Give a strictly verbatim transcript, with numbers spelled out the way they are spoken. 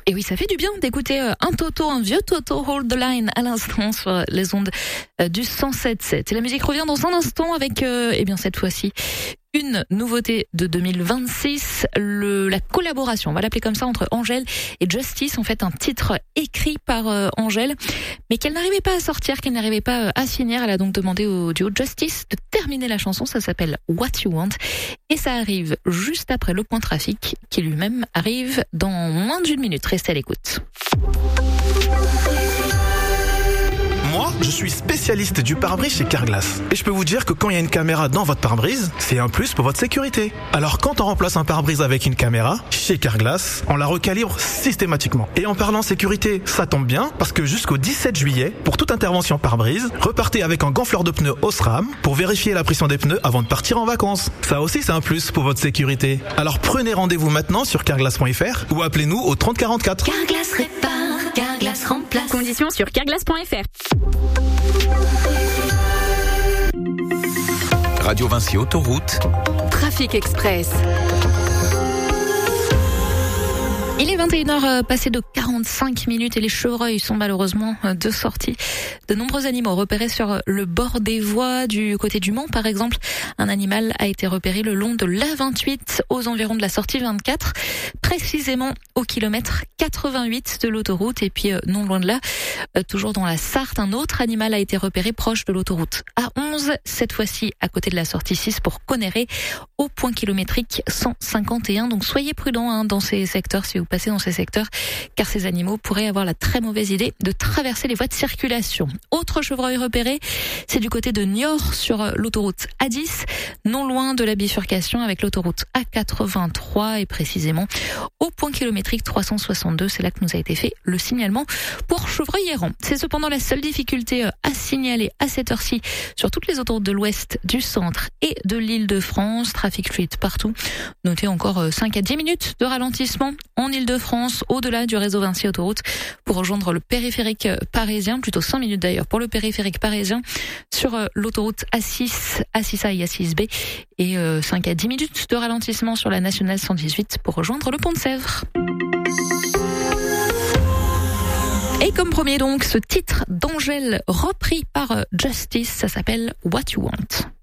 Et oui, ça fait du bien d'écouter un Toto, un vieux Toto, Hold the Line à l'instant sur les ondes du cent sept sept. Et la musique revient dans un instant avec, euh, eh bien cette fois-ci, une nouveauté de deux mille vingt-six, le, la collaboration, on va l'appeler comme ça, entre Angèle et Justice. En fait, un titre écrit par euh, Angèle, mais qu'elle n'arrivait pas à sortir, qu'elle n'arrivait pas euh, à finir. Elle a donc demandé au duo Justice de terminer la chanson. Ça s'appelle What You Want. Et ça arrive juste après le point trafic, qui lui-même arrive dans moins d'une minute. Restez à l'écoute. Moi, je suis spécialiste du pare-brise chez Carglass. Et je peux vous dire que quand il y a une caméra dans votre pare-brise, c'est un plus pour votre sécurité. Alors quand on remplace un pare-brise avec une caméra, chez Carglass, on la recalibre systématiquement. Et en parlant sécurité, ça tombe bien, parce que jusqu'au dix-sept juillet, pour toute intervention pare-brise, repartez avec un gonfleur de pneus Osram pour vérifier la pression des pneus avant de partir en vacances. Ça aussi, c'est un plus pour votre sécurité. Alors prenez rendez-vous maintenant sur carglass point f r ou appelez-nous au trente quarante-quatre. Carglass répare, Carglass remplace. Conditions sur carglass point f r. Radio Vinci Autoroute. Trafic Express. Il est vingt et une heures passées de quarante-cinq minutes et les chevreuils sont malheureusement de sortie. De nombreux animaux repérés sur le bord des voies du côté du Mans, par exemple. Un animal a été repéré le long de l'A vingt-huit aux environs de la sortie vingt-quatre, précisément au kilomètre quatre-vingt-huit de l'autoroute. Et puis non loin de là, toujours dans la Sarthe, un autre animal a été repéré proche de l'autoroute A onze, cette fois-ci à côté de la sortie six pour Conneré, au point kilométrique cent cinquante et un. Donc soyez prudents hein, dans ces secteurs si vous passez dans ces secteurs, car ces animaux pourraient avoir la très mauvaise idée de traverser les voies de circulation. Autre chevreuil repéré, c'est du côté de Niort sur l'autoroute A dix, non loin de la bifurcation avec l'autoroute A quatre-vingt-trois et précisément au point kilométrique trois cent soixante-deux. C'est là que nous a été fait le signalement pour chevreuil errant. C'est cependant la seule difficulté à signaler à cette heure-ci sur toutes les autoroutes de l'ouest, du centre et de l'Île-de-France. Trafic fluide partout. Notez encore cinq à dix minutes de ralentissement en Île-de-France, au-delà du réseau Vinci Autoroute, pour rejoindre le périphérique parisien, plutôt cinq minutes d'ailleurs pour le périphérique parisien, sur l'autoroute A six, A six A et A six B, et cinq à dix minutes de ralentissement sur la nationale cent dix-huit pour rejoindre le pont de Sèvres. Et comme premier donc, ce titre d'Angèle repris par Justice, ça s'appelle What You Want.